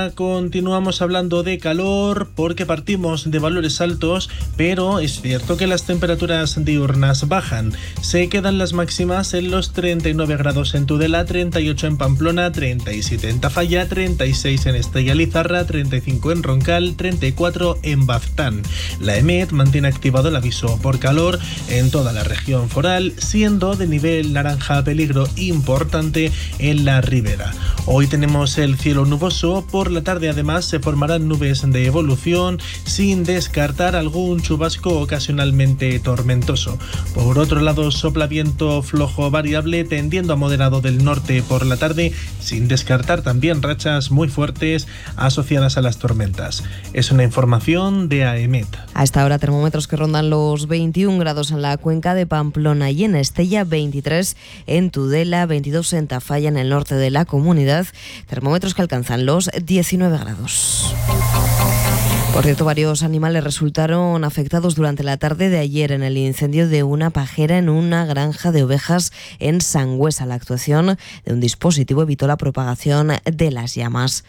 Continuamos hablando de calor porque partimos de valores altos, pero es cierto que las temperaturas diurnas bajan. Se quedan las máximas en los 39 grados en Tudela, 38 en Pamplona, 37 en Tafalla, 36 en Estella Lizarra, 35 en Roncal, 34 en Baztán. La EMET mantiene activado el aviso por calor en toda la región foral, siendo de nivel naranja peligro importante en la ribera. Hoy tenemos el cielo nuboso. Por la tarde además se formarán nubes de evolución, sin descartar algún chubasco ocasionalmente tormentoso. Por otro lado, sopla viento flojo variable tendiendo a moderado del norte por la tarde, sin descartar también rachas muy fuertes asociadas a las tormentas. Es una información de AEMET. A esta hora termómetros que rondan los 21 grados en la cuenca de Pamplona y en Estella, 23 en Tudela, 22 en Tafalla en el norte de la comunidad, termómetros que alcanzan los 19 grados. Por cierto, varios animales resultaron afectados durante la tarde de ayer en el incendio de una pajera en una granja de ovejas en Sangüesa. La actuación de un dispositivo evitó la propagación de las llamas.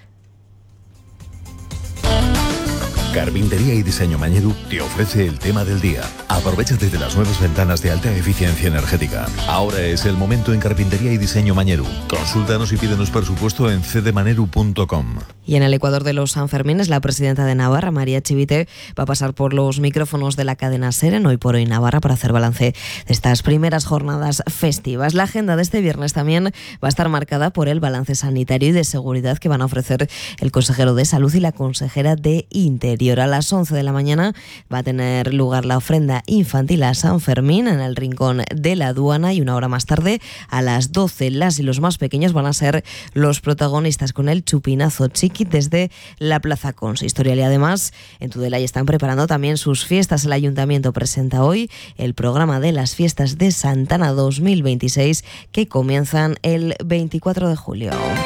Carpintería y Diseño Mañeru te ofrece el tema del día. Aprovechate de las nuevas ventanas de alta eficiencia energética. Ahora es el momento en Carpintería y Diseño Mañeru. Consúltanos y pídenos presupuesto en cdemaneru.com. Y en el Ecuador de los Sanfermines, la presidenta de Navarra, María Chivite, va a pasar por los micrófonos de la cadena SER en Hoy por Hoy Navarra para hacer balance de estas primeras jornadas festivas. La agenda de este viernes también va a estar marcada por el balance sanitario y de seguridad que van a ofrecer el consejero de Salud y la consejera de Interior. A las 11 de la mañana va a tener lugar la ofrenda infantil a San Fermín en el Rincón de la Aduana, y una hora más tarde, a las 12, las y los más pequeños van a ser los protagonistas con el chupinazo chiqui desde la Plaza Consistorial. Y además, en Tudela ya están preparando también sus fiestas. El Ayuntamiento presenta hoy el programa de las fiestas de Santana 2026 que comienzan el 24 de julio.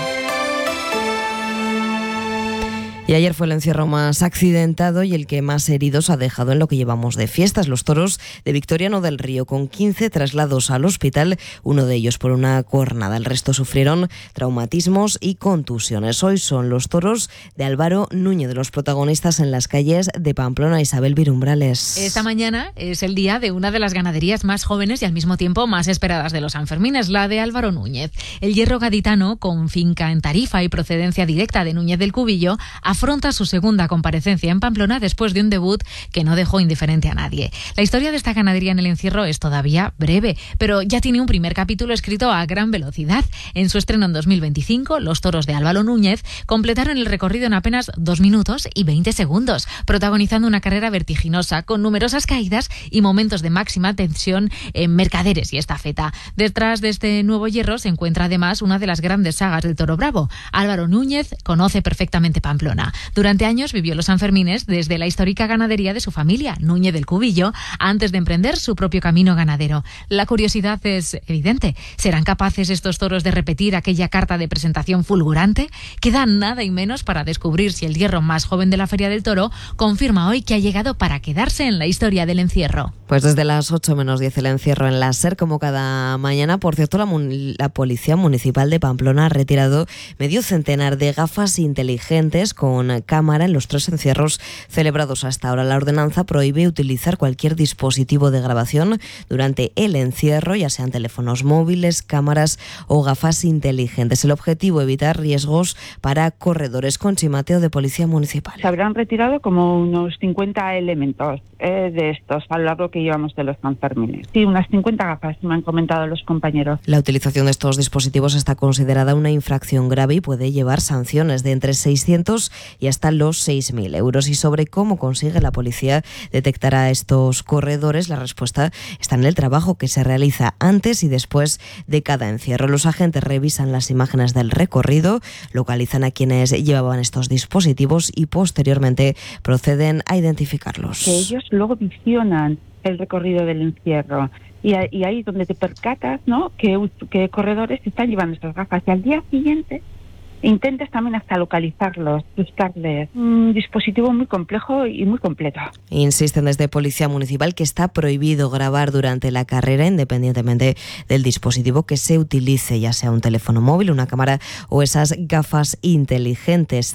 Y ayer fue el encierro más accidentado y el que más heridos ha dejado en lo que llevamos de fiestas. Los toros de Victoriano del Río, con 15 traslados al hospital, uno de ellos por una cornada. El resto sufrieron traumatismos y contusiones. Hoy son los toros de Álvaro Núñez, de los protagonistas en las calles de Pamplona. Isabel Virumbrales. Esta mañana es el día de una de las ganaderías más jóvenes y al mismo tiempo más esperadas de los Sanfermines, la de Álvaro Núñez. El hierro gaditano, con finca en Tarifa y procedencia directa de Núñez del Cubillo, afronta su segunda comparecencia en Pamplona después de un debut que no dejó indiferente a nadie. La historia de esta ganadería en el encierro es todavía breve, pero ya tiene un primer capítulo escrito a gran velocidad. En su estreno en 2025, los toros de Álvaro Núñez completaron el recorrido en apenas 2 minutos y 20 segundos, protagonizando una carrera vertiginosa con numerosas caídas y momentos de máxima tensión en mercaderes y estafeta. Detrás de este nuevo hierro se encuentra además una de las grandes sagas del toro bravo. Álvaro Núñez conoce perfectamente Pamplona. Durante años vivió los Sanfermines desde la histórica ganadería de su familia, Núñez del Cubillo, antes de emprender su propio camino ganadero. La curiosidad es evidente. ¿Serán capaces estos toros de repetir aquella carta de presentación fulgurante? Queda nada y menos para descubrir si el hierro más joven de la Feria del Toro confirma hoy que ha llegado para quedarse en la historia del encierro. Pues desde las 8 menos 10 el encierro en la SER, como cada mañana. Por cierto, la Policía Municipal de Pamplona ha retirado medio centenar de gafas inteligentes con cámara en los 3 encierros celebrados hasta ahora. La ordenanza prohíbe utilizar cualquier dispositivo de grabación durante el encierro, ya sean teléfonos móviles, cámaras o gafas inteligentes. El objetivo, evitar riesgos para corredores. Conchi Mateo, de Policía Municipal. Se habrán retirado como unos 50 elementos de estos a lo largo que llevamos de los Sanfermines. Sí, unas 50 gafas, me han comentado los compañeros. La utilización de estos dispositivos está considerada una infracción grave y puede llevar sanciones de entre 600 y hasta los 6.000 euros. Y sobre cómo consigue la policía detectar a estos corredores, la respuesta está en el trabajo que se realiza antes y después de cada encierro. Los agentes revisan las imágenes del recorrido, localizan a quienes llevaban estos dispositivos y posteriormente proceden a identificarlos. Que ellos luego visionan el recorrido del encierro y ahí es donde te percatas, ¿no?, que corredores están llevando estas gafas, y al día siguiente intentes también hasta localizarlos, buscarles. Un dispositivo muy complejo y muy completo. Insisten desde Policía Municipal que está prohibido grabar durante la carrera, independientemente del dispositivo que se utilice, ya sea un teléfono móvil, una cámara o esas gafas inteligentes.